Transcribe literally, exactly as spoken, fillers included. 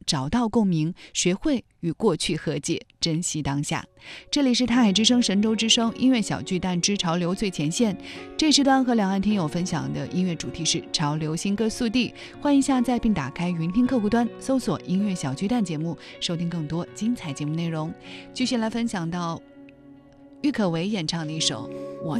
找到共鸣，学会与过去和解，珍惜当下。这里是泰海之声神州之声音乐小巨蛋之潮流最前线，这时段和两岸听友分享的音乐主题是潮流新歌速递，欢迎下载并打开云听客户端，搜索音乐小巨蛋节目，收听更多精彩节目内容。继续来分享到郁可唯演唱的一首《我